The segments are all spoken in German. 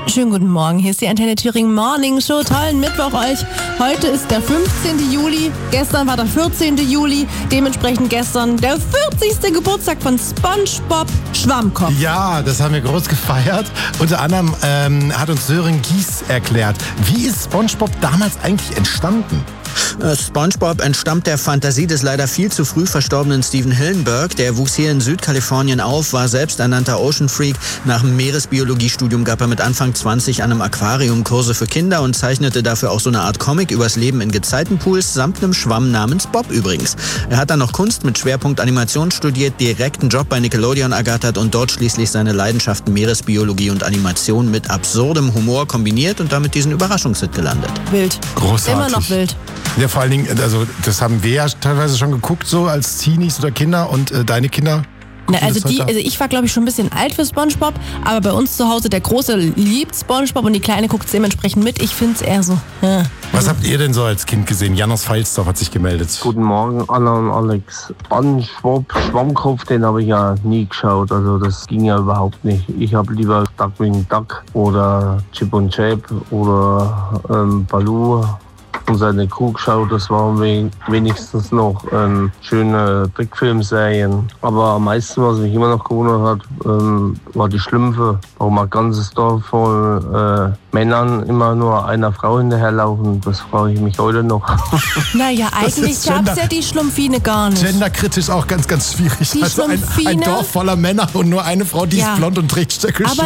Schönen guten Morgen, hier ist die Antenne Thüringen Morning Show. Tollen Mittwoch euch. Heute ist der 15. Juli, gestern war der 14. Juli, dementsprechend gestern der 40. Geburtstag von SpongeBob Schwammkopf. Ja, das haben wir groß gefeiert. Unter anderem hat uns Sören Gies erklärt, wie ist SpongeBob damals eigentlich entstanden? SpongeBob entstammt der Fantasie des leider viel zu früh verstorbenen Steven Hillenburg. Der wuchs hier in Südkalifornien auf, war selbsternannter Ocean Freak. Nach dem Meeresbiologiestudium gab er mit Anfang 20 an einem Aquarium Kurse für Kinder und zeichnete dafür auch so eine Art Comic übers Leben in Gezeitenpools samt einem Schwamm namens Bob übrigens. Er hat dann noch Kunst mit Schwerpunkt Animation studiert, direkt einen Job bei Nickelodeon ergattert und dort schließlich seine Leidenschaften Meeresbiologie und Animation mit absurdem Humor kombiniert und damit diesen Überraschungshit gelandet. Wild. Großartig. Immer noch wild. Ja, vor allen Dingen, also das haben wir ja teilweise schon geguckt, so als Teenies oder Kinder und deine Kinder. Also ich war, glaube ich, schon ein bisschen alt für SpongeBob, aber bei uns zu Hause, der Große liebt SpongeBob und die Kleine guckt es dementsprechend mit. Ich finde es eher so. Was habt ihr denn so als Kind gesehen? Jan aus Pfalzdorf hat sich gemeldet. Guten Morgen, Anna und Alex. SpongeBob Schwammkopf, den habe ich ja nie geschaut, also das ging ja überhaupt nicht. Ich habe lieber Duckwing Duck oder Chip und Chap oder Baloo und seine Crew geschaut. Das waren wenigstens noch schöne Trickfilmserien. Aber am meisten, was mich immer noch gewundert hat, war die Schlümpfe. Warum ein ganzes Dorf voll Männern immer nur einer Frau hinterherlaufen, das frage ich mich heute noch. Naja, eigentlich gab es ja die Schlumpfine gar nicht. Genderkritisch auch ganz, ganz schwierig. Die also ein Dorf voller Männer und nur eine Frau, die ist blond und trägt Stöckelschuhe.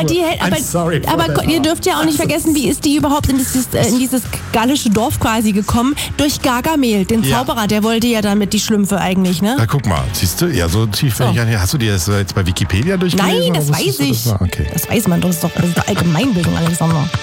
Aber ihr dürft ja auch nicht vergessen, wie ist die überhaupt in dieses gallische Dorf quasi gekommen? Durch Gargamel, den Zauberer, der wollte ja damit die Schlümpfe eigentlich, ne? Na guck mal, siehst du, ja so tief bin ich gar nicht. Hast du dir das jetzt bei Wikipedia durchgelesen? Nein, das weiß ich. Okay. Das weiß man, das ist doch Allgemeinbildung, Alexander.